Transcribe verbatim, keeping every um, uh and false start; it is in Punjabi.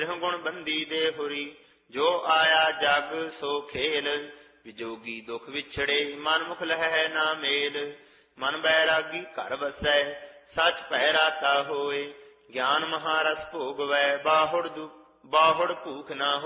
ਤ੍ਰਿਹ ਗੁਣ ਬੰਦੀ ਦੇ ਹੁਰੀ। ਜੋ ਆਇਆ ਜਗ ਸੋ ਖੇਲ, ਵਿਜੋਗੀ ਦੁਖ ਵਿਛੜੇ ਮਨ ਮੁਖ ਲਹੈ ਨਾ ਮੇਲ। ਮਨ ਬੈਰਾਗੀ ਘਰ ਵਸੈ, ਸਚ ਭੈ ਰਾਤਾ ਹੋਏ। ਗਿਆਨ ਮਹਾਰਸ ਭੋਗਵੈ, ਬਾਹੁੜ ਦੁ ਬਾਹੁੜ ਭੂਖ ਨਾ